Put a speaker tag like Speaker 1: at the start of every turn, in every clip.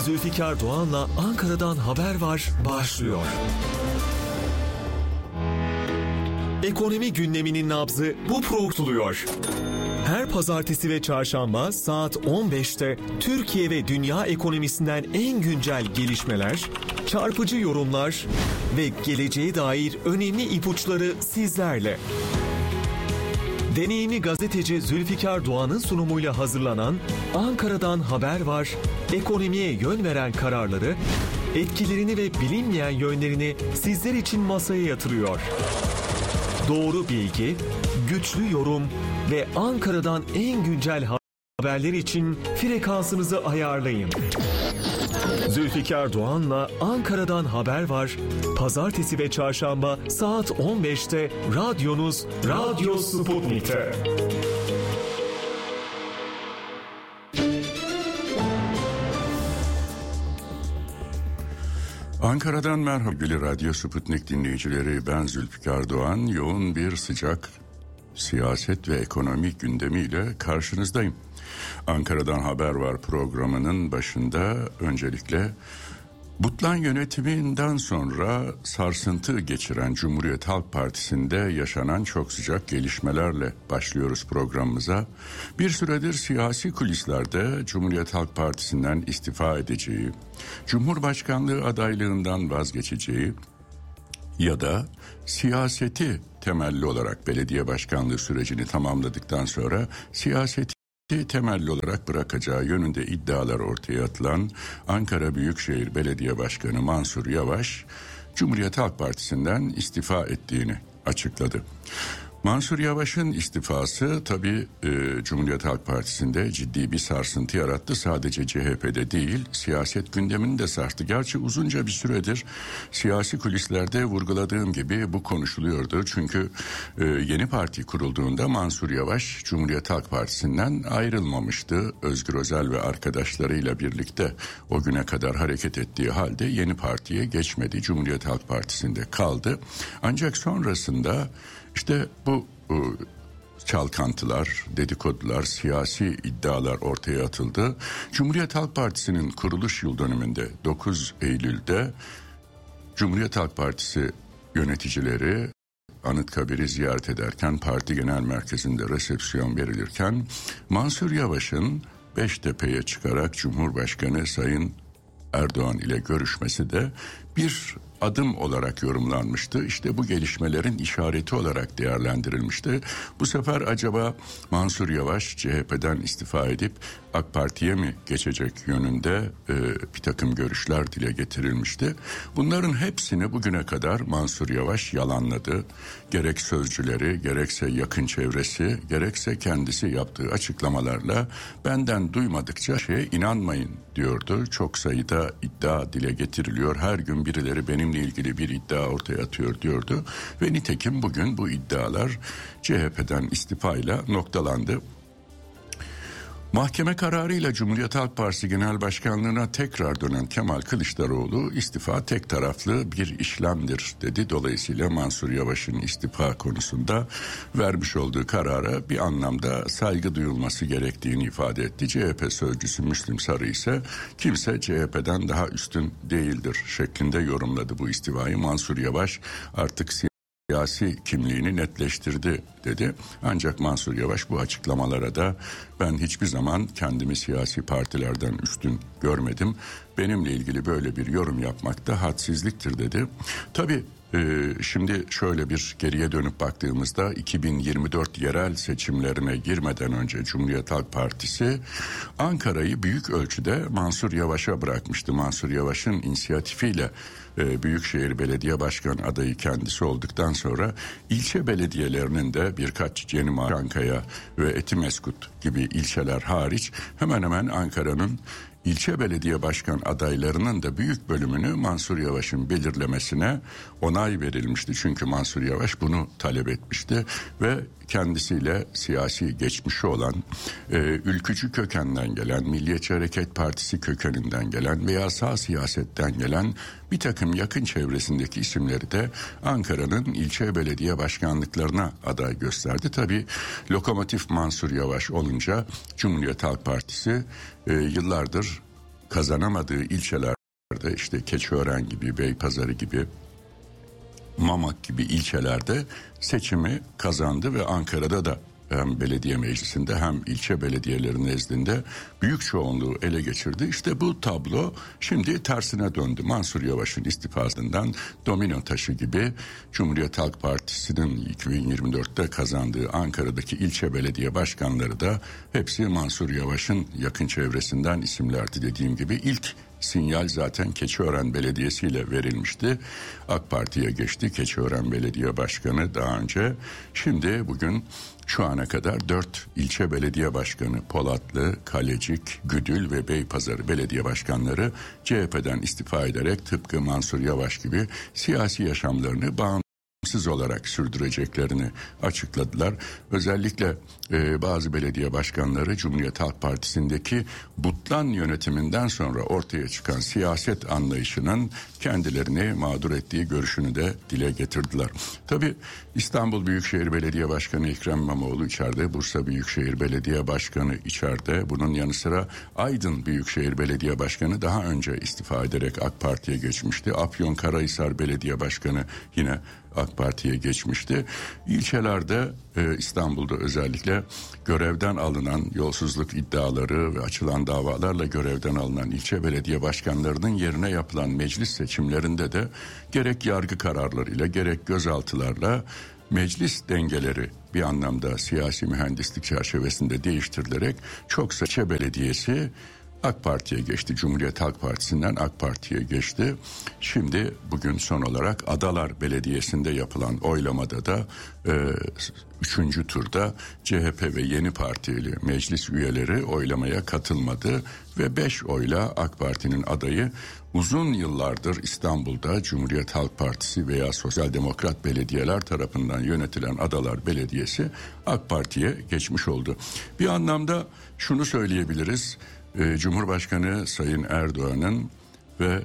Speaker 1: Zülfikar Doğan'la Ankara'dan haber var başlıyor. Ekonomi gündeminin nabzı bu tutuluyor. Her pazartesi ve çarşamba saat 15'te Türkiye ve dünya ekonomisinden en güncel gelişmeler, çarpıcı yorumlar ve geleceğe dair önemli ipuçları sizlerle. Deneyimli gazeteci Zülfikar Doğan'ın sunumuyla hazırlanan Ankara'dan haber var, ekonomiye yön veren kararları, etkilerini ve bilinmeyen yönlerini sizler için masaya yatırıyor. Doğru bilgi, güçlü yorum ve Ankara'dan en güncel haberler için frekansınızı ayarlayın. Zülfikar Doğan'la Ankara'dan haber var. Pazartesi ve çarşamba saat 15'te radyonuz Radyo Sputnik'te.
Speaker 2: Ankara'dan merhaba sevgili Radyo Sputnik dinleyicileri, ben Zülfikar Doğan. Yoğun bir sıcak siyaset ve ekonomi gündemiyle karşınızdayım. Ankara'dan haber var programının başında öncelikle Butlan yönetiminden sonra sarsıntı geçiren Cumhuriyet Halk Partisi'nde yaşanan çok sıcak gelişmelerle başlıyoruz programımıza. Bir süredir siyasi kulislerde Cumhuriyet Halk Partisi'nden istifa edeceği, Cumhurbaşkanlığı adaylığından vazgeçeceği ya da siyaseti temelli olarak belediye başkanlığı sürecini tamamladıktan sonra siyaseti temelli olarak bırakacağı yönünde iddialar ortaya atılan Ankara Büyükşehir Belediye Başkanı Mansur Yavaş, Cumhuriyet Halk Partisi'nden istifa ettiğini açıkladı. Mansur Yavaş'ın istifası tabii Cumhuriyet Halk Partisi'nde ciddi bir sarsıntı yarattı. Sadece CHP'de değil, siyaset gündemini de sarstı. Gerçi uzunca bir süredir siyasi kulislerde vurguladığım gibi bu konuşuluyordu. Çünkü yeni parti kurulduğunda Mansur Yavaş Cumhuriyet Halk Partisi'nden ayrılmamıştı. Özgür Özel ve arkadaşlarıyla birlikte o güne kadar hareket ettiği halde yeni partiye geçmedi. Cumhuriyet Halk Partisi'nde kaldı. Ancak sonrasında İşte bu çalkantılar, dedikodular, siyasi iddialar ortaya atıldı. Cumhuriyet Halk Partisi'nin kuruluş yıl dönümünde 9 Eylül'de Cumhuriyet Halk Partisi yöneticileri Anıtkabir'i ziyaret ederken parti genel merkezinde resepsiyon verilirken Mansur Yavaş'ın Beştepe'ye çıkarak Cumhurbaşkanı Sayın Erdoğan ile görüşmesi de bir adım olarak yorumlanmıştı. İşte bu gelişmelerin işareti olarak değerlendirilmişti. Bu sefer acaba Mansur Yavaş CHP'den istifa edip AK Parti'ye mi geçecek yönünde bir takım görüşler dile getirilmişti. Bunların hepsini bugüne kadar Mansur Yavaş yalanladı. Gerek sözcüleri, gerekse yakın çevresi, gerekse kendisi yaptığı açıklamalarla benden duymadıkça şeye inanmayın diyordu. Çok sayıda iddia dile getiriliyor. Her gün birileri benimle ilgili bir iddia ortaya atıyor diyordu. Ve nitekim bugün bu iddialar CHP'den istifayla noktalandı. Mahkeme kararıyla Cumhuriyet Halk Partisi Genel Başkanlığı'na tekrar dönen Kemal Kılıçdaroğlu istifa tek taraflı bir işlemdir dedi. Dolayısıyla Mansur Yavaş'ın istifa konusunda vermiş olduğu karara bir anlamda saygı duyulması gerektiğini ifade etti. CHP sözcüsü Müslim Sarı ise kimse CHP'den daha üstün değildir şeklinde yorumladı bu istifayı. Mansur Yavaş artık siyasi kimliğini netleştirdi dedi. Ancak Mansur Yavaş bu açıklamalara da ben hiçbir zaman kendimi siyasi partilerden üstün görmedim. Benimle ilgili böyle bir yorum yapmak da hadsizliktir dedi. Tabii şimdi şöyle bir geriye dönüp baktığımızda 2024 yerel seçimlerine girmeden önce Cumhuriyet Halk Partisi Ankara'yı büyük ölçüde Mansur Yavaş'a bırakmıştı. Mansur Yavaş'ın inisiyatifiyle Büyükşehir Belediye Başkan adayı kendisi olduktan sonra ilçe belediyelerinin de birkaç Yenimahalle, Çankaya ve Etimeskut gibi ilçeler hariç hemen hemen Ankara'nın İlçe belediye başkan adaylarının da büyük bölümünü Mansur Yavaş'ın belirlemesine onay verilmişti. Çünkü Mansur Yavaş bunu talep etmişti ve kendisiyle siyasi geçmişi olan, ülkücü kökenden gelen, Milliyetçi Hareket Partisi kökeninden gelen veya sağ siyasetten gelen bir takım yakın çevresindeki isimleri de Ankara'nın ilçe belediye başkanlıklarına aday gösterdi. Tabii lokomotif Mansur Yavaş olunca Cumhuriyet Halk Partisi yıllardır kazanamadığı ilçelerde, işte Keçiören gibi, Beypazarı gibi, Mamak gibi ilçelerde seçimi kazandı ve Ankara'da da hem belediye meclisinde hem ilçe belediyeleri nezdinde büyük çoğunluğu ele geçirdi. İşte bu tablo şimdi tersine döndü. Mansur Yavaş'ın istifasından domino taşı gibi Cumhuriyet Halk Partisi'nin 2024'te kazandığı Ankara'daki ilçe belediye başkanları da hepsi Mansur Yavaş'ın yakın çevresinden isimlerdi. Dediğim gibi ilk sinyal zaten Keçiören Belediyesi ile verilmişti. AK Parti'ye geçti Keçiören Belediye Başkanı daha önce. Şimdi bugün şu ana kadar 4 ilçe belediye başkanı Polatlı, Kalecik, Güdül ve Beypazarı belediye başkanları CHP'den istifa ederek tıpkı Mansur Yavaş gibi siyasi yaşamlarını bağımsız olarak sürdüreceklerini açıkladılar. Özellikle bazı belediye başkanları Cumhuriyet Halk Partisi'ndeki butlan yönetiminden sonra ortaya çıkan siyaset anlayışının kendilerini mağdur ettiği görüşünü de dile getirdiler. Tabii İstanbul Büyükşehir Belediye Başkanı Ekrem İmamoğlu içeride, Bursa Büyükşehir Belediye Başkanı içeride. Bunun yanı sıra Aydın Büyükşehir Belediye Başkanı daha önce istifa ederek AK Parti'ye geçmişti. Afyonkarahisar Belediye Başkanı yine AK Parti'ye geçmişti. İlçelerde İstanbul'da özellikle görevden alınan yolsuzluk iddiaları ve açılan davalarla görevden alınan ilçe belediye başkanlarının yerine yapılan meclis seçimlerinde de gerek yargı kararlarıyla gerek gözaltılarla meclis dengeleri bir anlamda siyasi mühendislik çerçevesinde değiştirilerek çok ilçe belediyesi AK Parti'ye geçti. Cumhuriyet Halk Partisi'nden AK Parti'ye geçti. Şimdi bugün son olarak Adalar Belediyesi'nde yapılan oylamada da 3. turda CHP ve Yeni Partili meclis üyeleri oylamaya katılmadı ve 5 oyla AK Parti'nin adayı uzun yıllardır İstanbul'da Cumhuriyet Halk Partisi veya Sosyal Demokrat belediyeler tarafından yönetilen Adalar Belediyesi AK Parti'ye geçmiş oldu. Bir anlamda şunu söyleyebiliriz. Cumhurbaşkanı Sayın Erdoğan'ın ve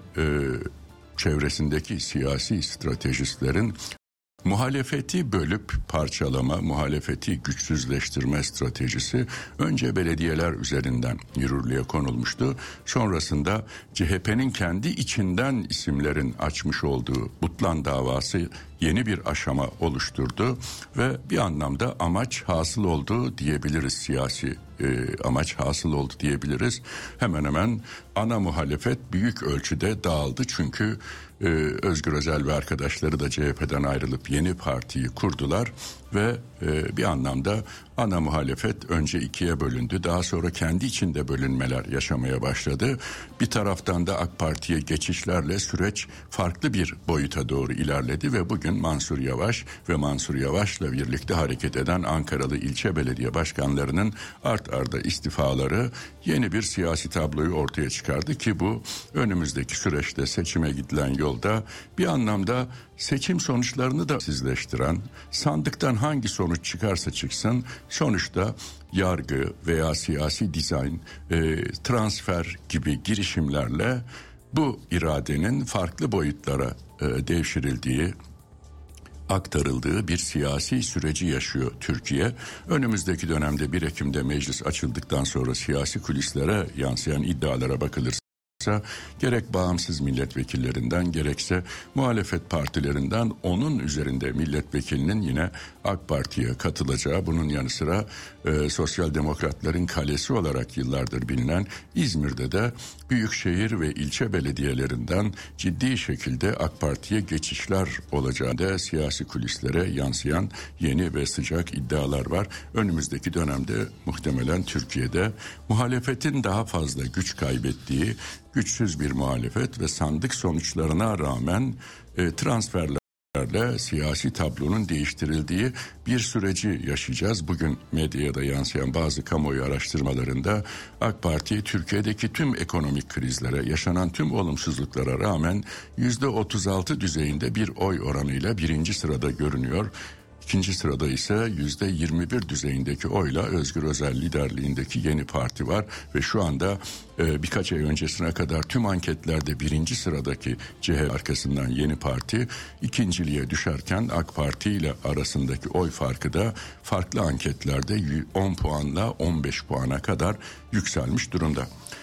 Speaker 2: çevresindeki siyasi stratejistlerin muhalefeti bölüp parçalama, muhalefeti güçsüzleştirme stratejisi önce belediyeler üzerinden yürürlüğe konulmuştu. Sonrasında CHP'nin kendi içinden isimlerin açmış olduğu Butlan davası yeni bir aşama oluşturdu ve bir anlamda amaç hasıl oldu diyebiliriz, siyasi amaç hasıl oldu diyebiliriz. Hemen hemen ana muhalefet büyük ölçüde dağıldı çünkü Özgür Özel ve arkadaşları da CHP'den ayrılıp Yeni Parti'yi kurdular ve bir anlamda ana muhalefet önce ikiye bölündü. Daha sonra kendi içinde bölünmeler yaşamaya başladı. Bir taraftan da AK Parti'ye geçişlerle süreç farklı bir boyuta doğru ilerledi ve bugün Mansur Yavaş ve Mansur Yavaş'la birlikte hareket eden Ankaralı ilçe belediye başkanlarının art arda istifaları yeni bir siyasi tabloyu ortaya çıkardı ki bu önümüzdeki süreçte seçime gidilen yolda bir anlamda seçim sonuçlarını da sizleştiren, sandıktan hangi sonuç çıkarsa çıksın sonuçta yargı veya siyasi dizayn, transfer gibi girişimlerle bu iradenin farklı boyutlara devşirildiği, aktarıldığı bir siyasi süreci yaşıyor Türkiye. Önümüzdeki dönemde 1 Ekim'de meclis açıldıktan sonra siyasi kulislere yansıyan iddialara bakılırsa gerek bağımsız milletvekillerinden gerekse muhalefet partilerinden onun üzerinde milletvekilinin yine AK Parti'ye katılacağı, bunun yanı sıra sosyal demokratların kalesi olarak yıllardır bilinen İzmir'de de büyükşehir ve ilçe belediyelerinden ciddi şekilde AK Parti'ye geçişler olacağı da siyasi kulislere yansıyan yeni ve sıcak iddialar var. Önümüzdeki dönemde muhtemelen Türkiye'de muhalefetin daha fazla güç kaybettiği, güçsüz bir muhalefet ve sandık sonuçlarına rağmen transferlerle siyasi tablonun değiştirildiği bir süreci yaşayacağız. Bugün medyada yansıyan bazı kamuoyu araştırmalarında AK Parti Türkiye'deki tüm ekonomik krizlere, yaşanan tüm olumsuzluklara rağmen %36 düzeyinde bir oy oranıyla 1. sırada görünüyor. 2. sırada ise %21 düzeyindeki oyla Özgür Özel liderliğindeki Yeni Parti var ve şu anda birkaç ay öncesine kadar tüm anketlerde 1. sıradaki CHP arkasından Yeni Parti ikinciliğe düşerken AK Parti ile arasındaki oy farkı da farklı anketlerde 10 puanla 15 puana kadar yükselmiş durumda.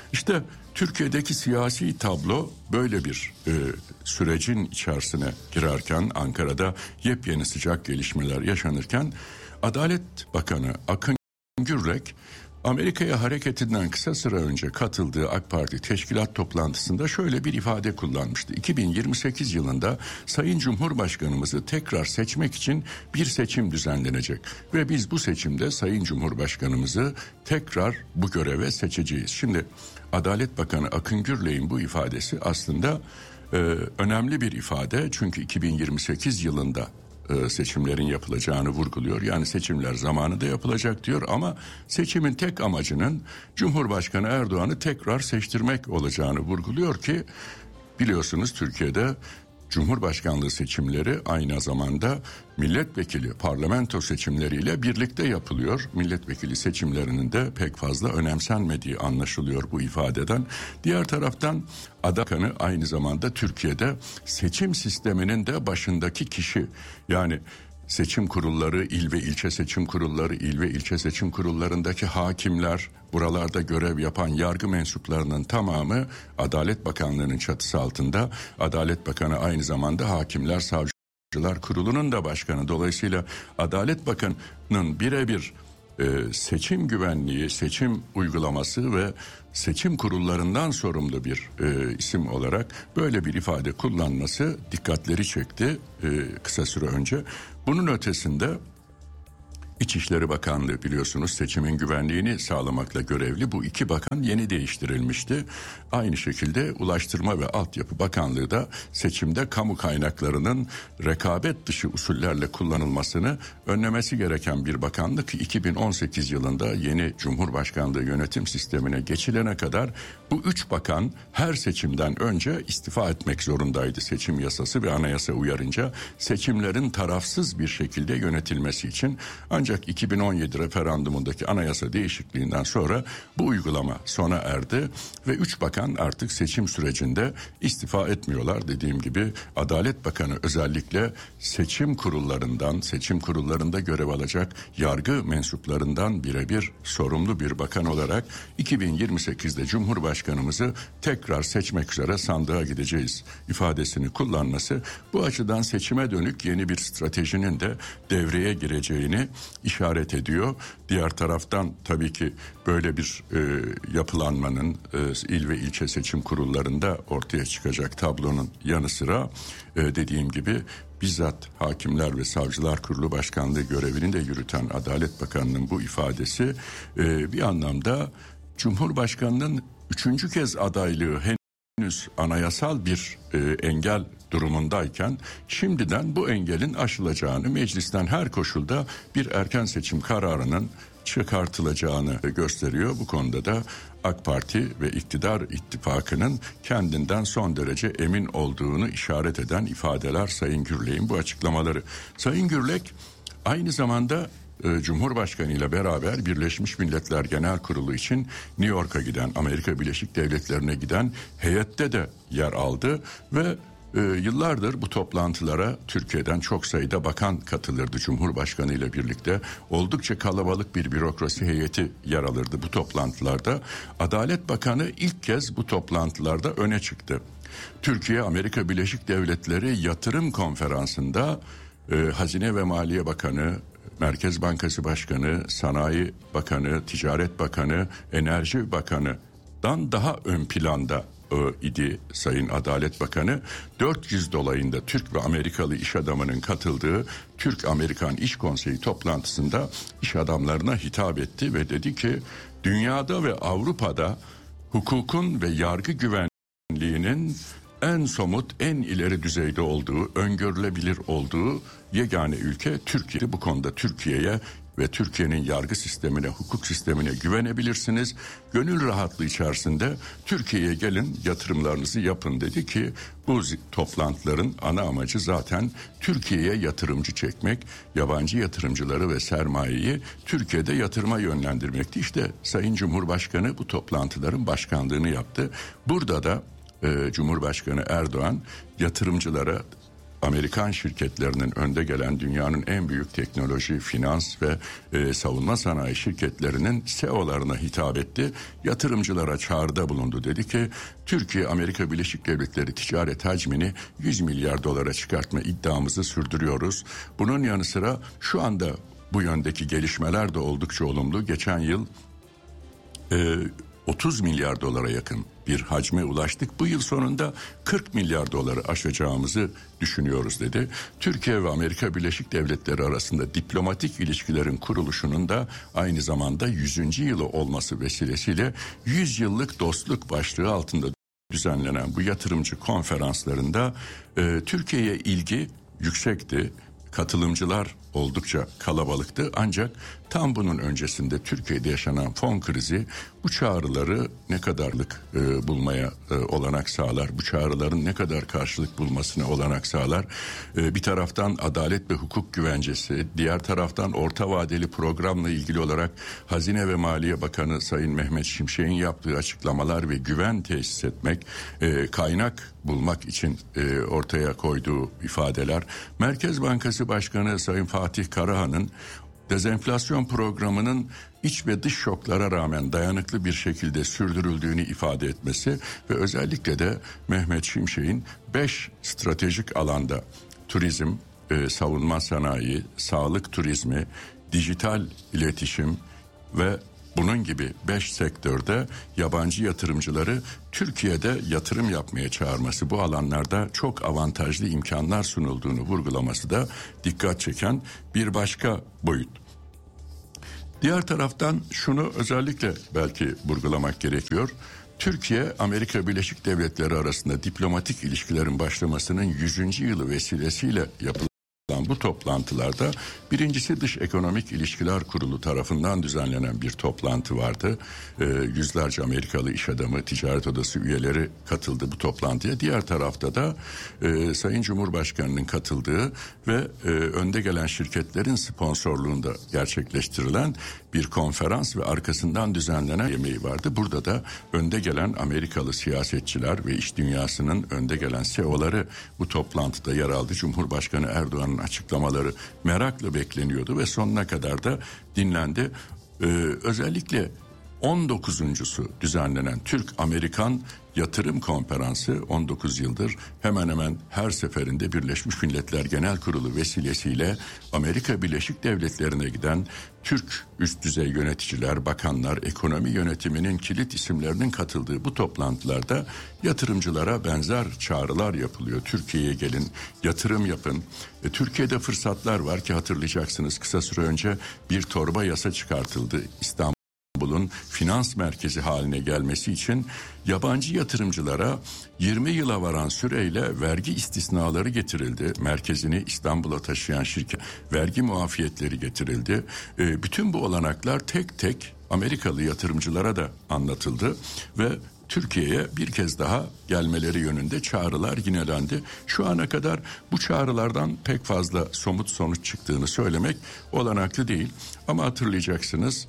Speaker 2: İşte Türkiye'deki siyasi tablo böyle bir sürecin içerisine girerken, Ankara'da yepyeni sıcak gelişmeler yaşanırken Adalet Bakanı Akın Gürlek Amerika'ya hareketinden kısa süre önce katıldığı AK Parti teşkilat toplantısında şöyle bir ifade kullanmıştı. 2028 yılında Sayın Cumhurbaşkanımızı tekrar seçmek için bir seçim düzenlenecek ve biz bu seçimde Sayın Cumhurbaşkanımızı tekrar bu göreve seçeceğiz. Şimdi Adalet Bakanı Akın Gürlek'in bu ifadesi aslında önemli bir ifade, çünkü 2028 yılında seçimlerin yapılacağını vurguluyor. Yani seçimler zamanında yapılacak diyor ama seçimin tek amacının Cumhurbaşkanı Erdoğan'ı tekrar seçtirmek olacağını vurguluyor ki biliyorsunuz Türkiye'de Cumhurbaşkanlığı seçimleri aynı zamanda milletvekili, parlamento seçimleriyle birlikte yapılıyor. Milletvekili seçimlerinin de pek fazla önemsenmediği anlaşılıyor bu ifadeden. Diğer taraftan Adalet Bakanı aynı zamanda Türkiye'de seçim sisteminin de başındaki kişi. Yani seçim kurulları, il ve ilçe seçim kurulları, il ve ilçe seçim kurullarındaki hakimler, buralarda görev yapan yargı mensuplarının tamamı Adalet Bakanlığı'nın çatısı altında. Adalet Bakanı aynı zamanda Hakimler Savcılar Kurulu'nun da başkanı. Dolayısıyla Adalet Bakanı'nın birebir seçim güvenliği, seçim uygulaması ve seçim kurullarından sorumlu bir isim olarak böyle bir ifade kullanması dikkatleri çekti kısa süre önce. Bunun ötesinde İçişleri Bakanlığı biliyorsunuz seçimin güvenliğini sağlamakla görevli. Bu iki bakan yeni değiştirilmişti. Aynı şekilde Ulaştırma ve Altyapı Bakanlığı da seçimde kamu kaynaklarının rekabet dışı usullerle kullanılmasını önlemesi gereken bir bakanlık. 2018 yılında yeni Cumhurbaşkanlığı yönetim sistemine geçilene kadar bu üç bakan her seçimden önce istifa etmek zorundaydı. Seçim yasası ve anayasa uyarınca seçimlerin tarafsız bir şekilde yönetilmesi için. Ancak 2017 referandumundaki anayasa değişikliğinden sonra bu uygulama sona erdi ve 3 bakan artık seçim sürecinde istifa etmiyorlar. Dediğim gibi Adalet Bakanı özellikle seçim kurullarından, seçim kurullarında görev alacak yargı mensuplarından birebir sorumlu bir bakan olarak 2028'de Cumhurbaşkanımızı tekrar seçmek üzere sandığa gideceğiz ifadesini kullanması bu açıdan seçime dönük yeni bir stratejinin de devreye gireceğini işaret ediyor. Diğer taraftan tabii ki böyle bir yapılanmanın il ve ilçe seçim kurullarında ortaya çıkacak tablonun yanı sıra dediğim gibi bizzat Hakimler ve Savcılar Kurulu Başkanlığı görevini de yürüten Adalet Bakanı'nın bu ifadesi bir anlamda Cumhurbaşkanı'nın 3. kez adaylığı henüz anayasal bir engel durumundayken şimdiden bu engelin aşılacağını, meclisten her koşulda bir erken seçim kararının çıkartılacağını gösteriyor. Bu konuda da AK Parti ve iktidar ittifakının kendinden son derece emin olduğunu işaret eden ifadeler Sayın Gürlek'in bu açıklamaları. Sayın Gürlek aynı zamanda Cumhurbaşkanı ile beraber Birleşmiş Milletler Genel Kurulu için New York'a giden, Amerika Birleşik Devletleri'ne giden heyette de yer aldı ve yıllardır bu toplantılara Türkiye'den çok sayıda bakan katılırdı. Cumhurbaşkanı ile birlikte oldukça kalabalık bir bürokrasi heyeti yer alırdı bu toplantılarda. Adalet Bakanı ilk kez bu toplantılarda öne çıktı. Türkiye Amerika Birleşik Devletleri Yatırım Konferansı'nda Hazine ve Maliye Bakanı, Merkez Bankası Başkanı, Sanayi Bakanı, Ticaret Bakanı, Enerji Bakanı'dan daha ön planda idi Sayın Adalet Bakanı. 400 dolayında Türk ve Amerikalı iş adamının katıldığı Türk-Amerikan İş Konseyi toplantısında iş adamlarına hitap etti ve dedi ki dünyada ve Avrupa'da hukukun ve yargı güvenliğinin en somut, en ileri düzeyde olduğu, öngörülebilir olduğu yegane ülke Türkiye. Bu konuda Türkiye'ye ve Türkiye'nin yargı sistemine, hukuk sistemine güvenebilirsiniz. Gönül rahatlığı içerisinde Türkiye'ye gelin, yatırımlarınızı yapın dedi ki bu toplantıların ana amacı zaten Türkiye'ye yatırımcı çekmek, yabancı yatırımcıları ve sermayeyi Türkiye'de yatırıma yönlendirmekti. İşte Sayın Cumhurbaşkanı bu toplantıların başkanlığını yaptı. Burada da Cumhurbaşkanı Erdoğan yatırımcılara Amerikan şirketlerinin önde gelen dünyanın en büyük teknoloji, finans ve savunma sanayi şirketlerinin CEO'larına hitap etti. Yatırımcılara çağrıda bulundu. Dedi ki Türkiye, Amerika Birleşik Devletleri ticaret hacmini 100 milyar dolara çıkartma iddiamızı sürdürüyoruz. Bunun yanı sıra şu anda bu yöndeki gelişmeler de oldukça olumlu. Geçen yıl 30 milyar dolara yakın bir hacme ulaştık. Bu yıl sonunda 40 milyar doları aşacağımızı düşünüyoruz dedi. Türkiye ve Amerika Birleşik Devletleri arasında diplomatik ilişkilerin kuruluşunun da aynı zamanda 100. yılı olması vesilesiyle 100 yıllık dostluk başlığı altında düzenlenen bu yatırımcı konferanslarında Türkiye'ye ilgi yüksekti. Katılımcılar oldukça kalabalıktı, ancak tam bunun öncesinde Türkiye'de yaşanan fon krizi bu çağrıları ne kadarlık bulmaya olanak sağlar, bu çağrıların ne kadar karşılık bulmasına olanak sağlar. Bir taraftan adalet ve hukuk güvencesi, diğer taraftan orta vadeli programla ilgili olarak Hazine ve Maliye Bakanı Sayın Mehmet Şimşek'in yaptığı açıklamalar ve güven tesis etmek, kaynak bulmak için ortaya koyduğu ifadeler, Merkez Bankası Başkanı Sayın Fatih Karahan'ın dezenflasyon programının iç ve dış şoklara rağmen dayanıklı bir şekilde sürdürüldüğünü ifade etmesi ve özellikle de Mehmet Şimşek'in 5 stratejik alanda turizm, savunma sanayi, sağlık turizmi, dijital iletişim ve bunun gibi 5 sektörde yabancı yatırımcıları Türkiye'de yatırım yapmaya çağırması, bu alanlarda çok avantajlı imkanlar sunulduğunu vurgulaması da dikkat çeken bir başka boyut. Diğer taraftan şunu özellikle belki vurgulamak gerekiyor. Türkiye, Amerika Birleşik Devletleri arasında diplomatik ilişkilerin başlamasının 100. yılı vesilesiyle yapılan bu toplantılarda birincisi Dış Ekonomik İlişkiler Kurulu tarafından düzenlenen bir toplantı vardı. Yüzlerce Amerikalı iş adamı, ticaret odası üyeleri katıldı bu toplantıya. Diğer tarafta da Sayın Cumhurbaşkanı'nın katıldığı ve önde gelen şirketlerin sponsorluğunda gerçekleştirilen bir konferans ve arkasından düzenlenen yemeği vardı. Burada da önde gelen Amerikalı siyasetçiler ve iş dünyasının önde gelen CEO'ları bu toplantıda yer aldı. Cumhurbaşkanı Erdoğan'ın açıklamaları merakla bekleniyordu ve sonuna kadar da dinlendi. Özellikle 19.'su düzenlenen Türk-Amerikan Yatırım Konferansı 19 yıldır hemen hemen her seferinde Birleşmiş Milletler Genel Kurulu vesilesiyle Amerika Birleşik Devletleri'ne giden Türk üst düzey yöneticiler, bakanlar, ekonomi yönetiminin kilit isimlerinin katıldığı bu toplantılarda yatırımcılara benzer çağrılar yapılıyor. Türkiye'ye gelin, yatırım yapın. Türkiye'de fırsatlar var ki hatırlayacaksınız, kısa süre önce bir torba yasa çıkartıldı. İstanbul'un finans merkezi haline gelmesi için yabancı yatırımcılara 20 yıla varan süreyle vergi istisnaları getirildi. Merkezini İstanbul'a taşıyan şirket vergi muafiyetleri getirildi. Bütün bu olanaklar tek tek Amerikalı yatırımcılara da anlatıldı ve Türkiye'ye bir kez daha gelmeleri yönünde çağrılar yinelendi. Şu ana kadar bu çağrılardan pek fazla somut sonuç çıktığını söylemek olanaklı değil. Ama hatırlayacaksınız,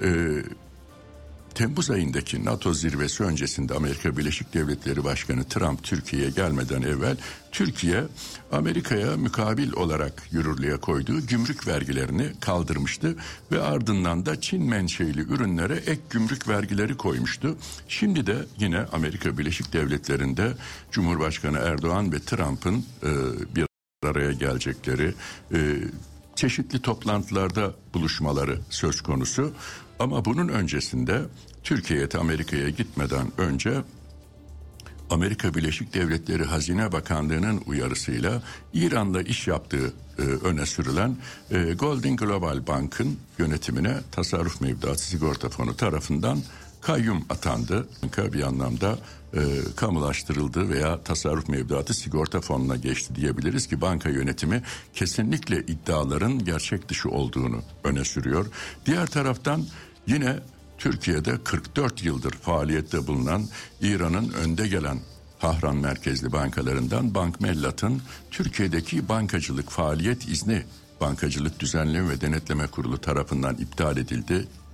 Speaker 2: Temmuz ayındaki NATO zirvesi öncesinde Amerika Birleşik Devletleri Başkanı Trump Türkiye'ye gelmeden evvel Türkiye Amerika'ya mukabil olarak yürürlüğe koyduğu gümrük vergilerini kaldırmıştı ve ardından da Çin menşeili ürünlere ek gümrük vergileri koymuştu. Şimdi de yine Amerika Birleşik Devletleri'nde Cumhurbaşkanı Erdoğan ve Trump'ın bir araya gelecekleri, çeşitli toplantılarda buluşmaları söz konusu. Ama bunun öncesinde Türkiye'ye, Amerika'ya gitmeden önce Amerika Birleşik Devletleri Hazine Bakanlığı'nın uyarısıyla İran'la iş yaptığı öne sürülen Golding Global Bank'ın yönetimine Tasarruf Mevduatı Sigorta Fonu tarafından kayyum atandı. Banka bir anlamda kamulaştırıldı veya Tasarruf Mevduatı Sigorta Fonu'na geçti diyebiliriz ki banka yönetimi kesinlikle iddiaların gerçek dışı olduğunu öne sürüyor. Diğer taraftan yine Türkiye'de 44 yıldır faaliyette bulunan İran'ın önde gelen Tahran merkezli bankalarından Bank Mellat'ın Türkiye'deki bankacılık faaliyet izni Bankacılık Düzenleme ve Denetleme Kurulu tarafından iptal edildi.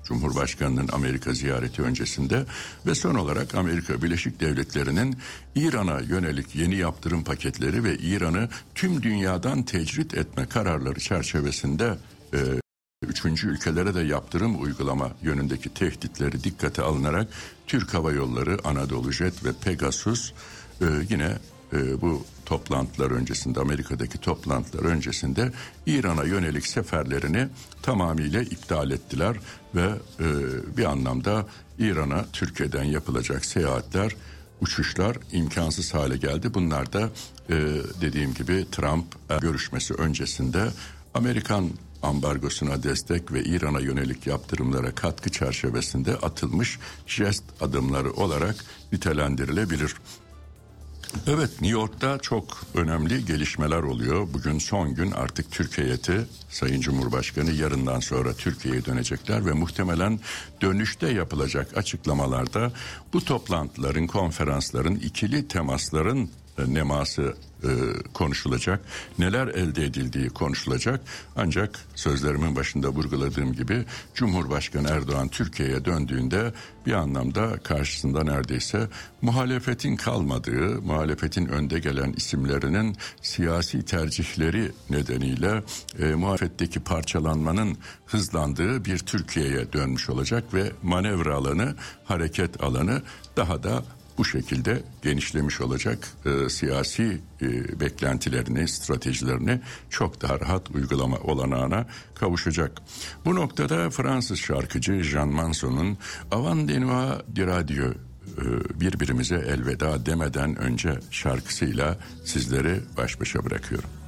Speaker 2: Cumhurbaşkanının Amerika ziyareti öncesinde ve son olarak Amerika Birleşik Devletleri'nin İran'a yönelik yeni yaptırım paketleri ve İran'ı tüm dünyadan tecrit etme kararları çerçevesinde üçüncü ülkelere de yaptırım uygulama yönündeki tehditleri dikkate alınarak Türk Hava Yolları, Anadolu Jet ve Pegasus yine bu toplantılar öncesinde, Amerika'daki toplantılar öncesinde İran'a yönelik seferlerini tamamıyla iptal ettiler ve bir anlamda İran'a Türkiye'den yapılacak seyahatler, uçuşlar imkansız hale geldi. Bunlar da dediğim gibi Trump görüşmesi öncesinde Amerikan ambargosuna destek ve İran'a yönelik yaptırımlara katkı çerçevesinde atılmış jest adımları olarak nitelendirilebilir. Evet, New York'ta çok önemli gelişmeler oluyor. Bugün son gün, artık Türk heyeti, Sayın Cumhurbaşkanı yarından sonra Türkiye'ye dönecekler ve muhtemelen dönüşte yapılacak açıklamalarda bu toplantıların, konferansların, ikili temasların neması konuşulacak, neler elde edildiği konuşulacak. Ancak sözlerimin başında vurguladığım gibi Cumhurbaşkanı Erdoğan Türkiye'ye döndüğünde bir anlamda karşısında neredeyse muhalefetin kalmadığı, muhalefetin önde gelen isimlerinin siyasi tercihleri nedeniyle muhalefetteki parçalanmanın hızlandığı bir Türkiye'ye dönmüş olacak ve manevra alanı, hareket alanı daha da bu şekilde genişlemiş olacak, siyasi beklentilerini, stratejilerini çok daha rahat uygulama olanağına kavuşacak. Bu noktada Fransız şarkıcı Jean Manson'un Avant de nous de radio, birbirimize elveda demeden önce şarkısıyla sizleri baş başa bırakıyorum.